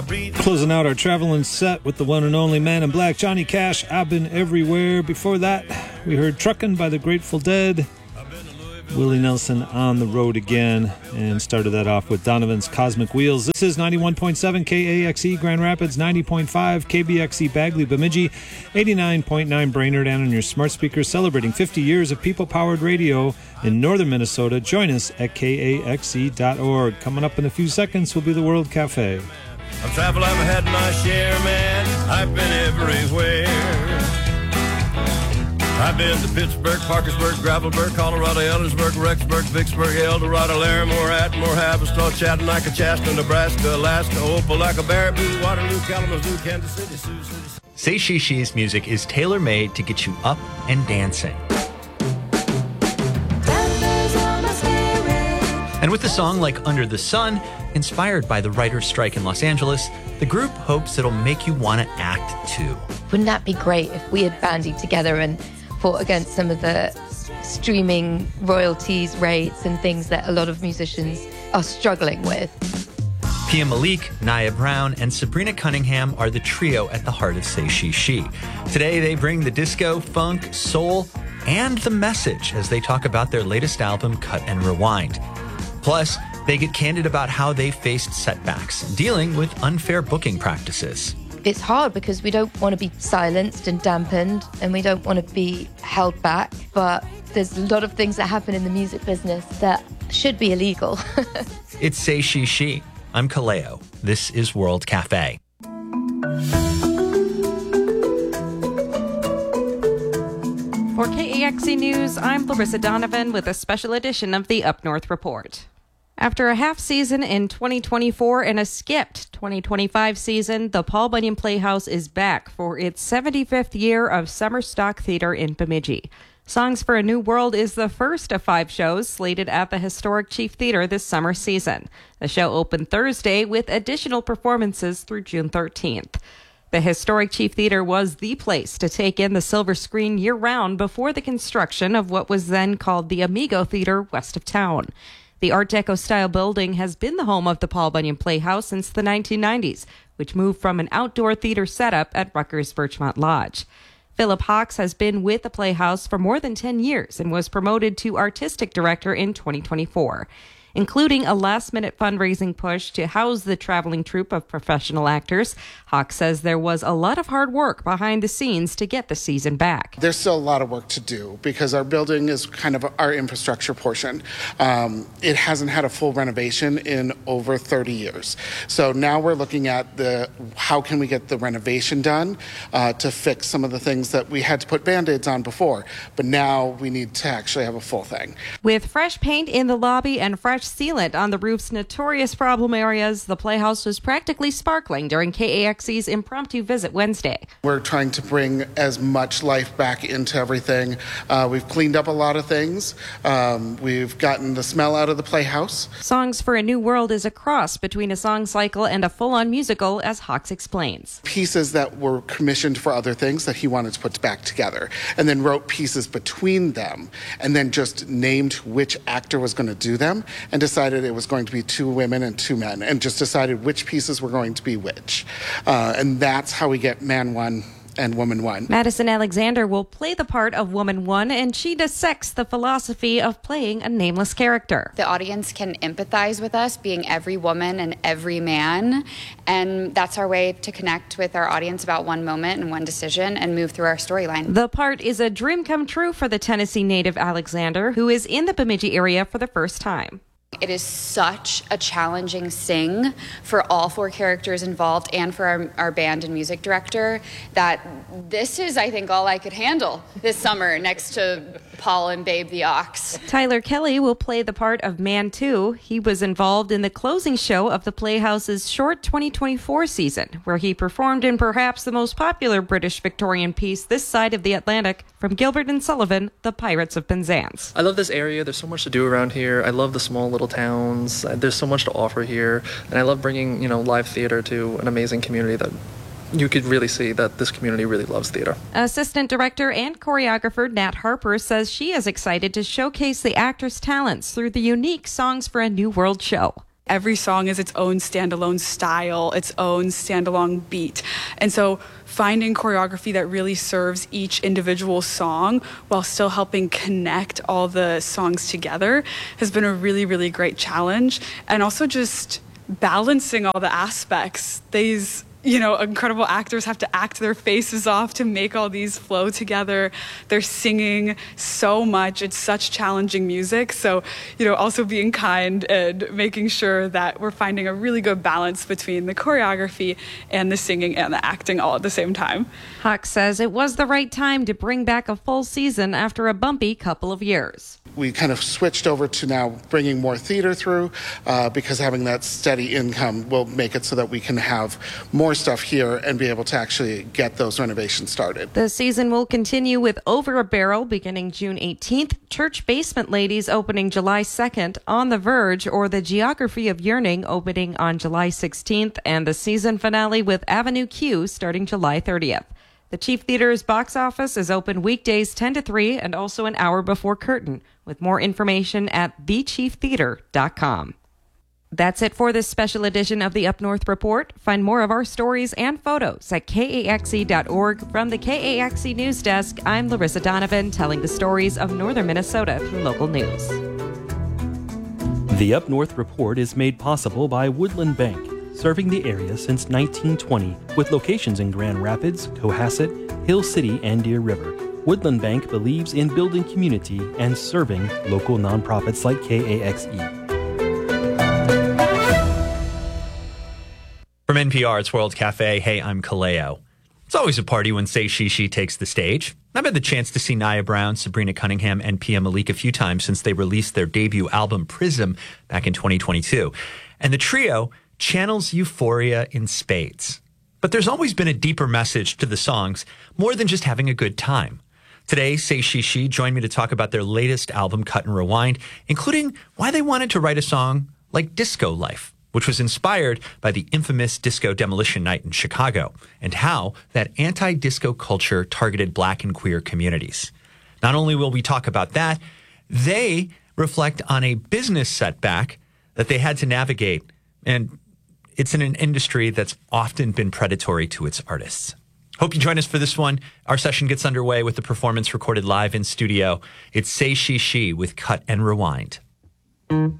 Closing out our traveling set with the one and only Man in Black, Johnny Cash, I've Been Everywhere. Before that, we heard Truckin' by the Grateful Dead, Willie Nelson, On the Road Again, and started that off with Donovan's Cosmic Wheels. This is 91.7 KAXE Grand Rapids, 90.5 KBXE Bagley Bemidji, 89.9 Brainerd, and on your smart speakers, celebrating 50 years of people-powered radio in northern Minnesota. Join us at KAXE.org. Coming up in a few seconds will be the World Cafe. I've traveled, I've had my share, man. I've been everywhere. I've been to Pittsburgh, Parkersburg, Gravelburg, Colorado, Ellersburg, Rexburg, Vicksburg, Eldorado, Larimore, Atmore, Haverstraw, Chattanooga, Chaska, Nebraska, Alaska, Opelika, Baraboo, Waterloo, Kalamazoo, Kansas City, Sioux City. Say She She's music is tailor-made to get you up and dancing. And with a song like Under the Sun, inspired by the writer's strike in Los Angeles, the group hopes it'll make you want to act too. Wouldn't that be great if we had bandied together and fought against some of the streaming royalties rates and things that a lot of musicians are struggling with? Pia Malik, Nia Brown, and Sabrina Cunningham are the trio at the heart of Say She She. Today they bring the disco, funk, soul, and the message as they talk about their latest album, Cut and Rewind. Plus, they get candid about how they faced setbacks, dealing with unfair booking practices. It's hard because we don't want to be silenced and dampened, and we don't want to be held back. But there's a lot of things that happen in the music business that should be illegal. It's Say She She. I'm Kaleo. This is World Cafe. For KAXE News, I'm Larissa Donovan with a special edition of the Up North Report. After a half season in 2024 and a skipped 2025 season, the Paul Bunyan Playhouse is back for its 75th year of summer stock theater in Bemidji. Songs for a New World is the first of 5 shows slated at the historic Chief Theater this summer season. The show opened Thursday with additional performances through June 13th. The historic Chief Theater was the place to take in the silver screen year-round before the construction of what was then called the Amigo Theater west of town. The Art Deco-style building has been the home of the Paul Bunyan Playhouse since the 1990s, which moved from an outdoor theater setup at Rutgers Birchmont Lodge. Philip Hawks has been with the Playhouse for more than 10 years and was promoted to artistic director in 2024. Including a last-minute fundraising push to house the traveling troupe of professional actors. Hawks says there was a lot of hard work behind the scenes to get the season back. There's still a lot of work to do because our building is kind of our infrastructure portion. It hasn't had a full renovation in over 30 years. So now we're looking at how can we get the renovation done to fix some of the things that we had to put Band-Aids on before. But now we need to actually have a full thing. With fresh paint in the lobby and fresh sealant on the roof's notorious problem areas, the Playhouse was practically sparkling during KAXE's impromptu visit Wednesday. We're trying to bring as much life back into everything. We've cleaned up a lot of things. We've gotten the smell out of the Playhouse. Songs for a New World is a cross between a song cycle and a full-on musical, as Hawks explains. Pieces that were commissioned for other things that he wanted to put back together, and then wrote pieces between them, and then just named which actor was going to do them, and decided it was going to be 2 women and 2 men, and just decided which pieces were going to be which. And that's how we get Man 1 and Woman 1. Madison Alexander will play the part of Woman 1, and she dissects the philosophy of playing a nameless character. The audience can empathize with us being every woman and every man, and that's our way to connect with our audience about one moment and one decision and move through our storyline. The part is a dream come true for the Tennessee native Alexander, who is in the Bemidji area for the first time. It is such a challenging sing for all 4 characters involved and for our band and music director that this is, I think, all I could handle this summer next to Paul and Babe the Ox. Tyler Kelly will play the part of Man 2. He was involved in the closing show of the Playhouse's short 2024 season, where he performed in perhaps the most popular British Victorian piece this side of the Atlantic from Gilbert and Sullivan, The Pirates of Penzance. I love this area. There's so much to do around here. I love the small little towns. There's so much to offer here. And I love bringing, live theater to an amazing community that you could really see that this community really loves theater. Assistant director and choreographer Nat Harper says she is excited to showcase the actors' talents through the unique Songs for a New World show. Every song is its own standalone style, its own standalone beat. And so finding choreography that really serves each individual song while still helping connect all the songs together has been a really, really great challenge. And also just balancing all the aspects. These incredible actors have to act their faces off to make all these flow together. They're singing so much. It's such challenging music. So, also being kind and making sure that we're finding a really good balance between the choreography and the singing and the acting all at the same time. Hawk says it was the right time to bring back a full season after a bumpy couple of years. We kind of switched over to now bringing more theater through because having that steady income will make it so that we can have more stuff here and be able to actually get those renovations started. The season will continue with Over a Barrel beginning June 18th, Church Basement Ladies opening July 2nd, On the Verge or The Geography of Yearning opening on July 16th, and the season finale with Avenue Q starting July 30th. The Chief Theater's box office is open weekdays 10 to 3 and also an hour before curtain, with more information at thechieftheater.com. That's it for this special edition of the Up North Report. Find more of our stories and photos at KAXE.org. From the KAXE News Desk, I'm Larissa Donovan, telling the stories of northern Minnesota through local news. The Up North Report is made possible by Woodland Bank, serving the area since 1920, with locations in Grand Rapids, Cohasset, Hill City, and Deer River. Woodland Bank believes in building community and serving local nonprofits like KAXE. From NPR, it's World Cafe. Hey, I'm Kaleo. It's always a party when Say She She takes the stage. I've had the chance to see Nia Brown, Sabrina Cunningham, and Pia Malik a few times since they released their debut album, Prism, back in 2022. And the trio channels euphoria in spades. But there's always been a deeper message to the songs, more than just having a good time. Today, Say She She joined me to talk about their latest album, Cut and Rewind, including why they wanted to write a song like Disco Life, which was inspired by the infamous Disco Demolition Night in Chicago, and how that anti-disco culture targeted Black and queer communities. Not only will we talk about that, they reflect on a business setback that they had to navigate, and it's in an industry that's often been predatory to its artists. Hope you join us for this one. Our session gets underway with the performance recorded live in studio. It's Say She She with Cut and Rewind.